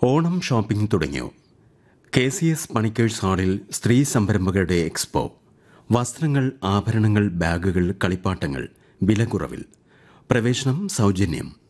Onam shopping തുടങ്ങിയോ? KCS Panickers ഹാളിൽ സ്ത്രീ സംരംഭകരുടെ എക്സ്പോ. വസ്ത്രങ്ങൾ, ആഭരണങ്ങൾ, ബാഗുകൾ, കളിപ്പാട്ടങ്ങൾ വിലക്കുറവിൽ. പ്രവേശനം സൗജന്യം.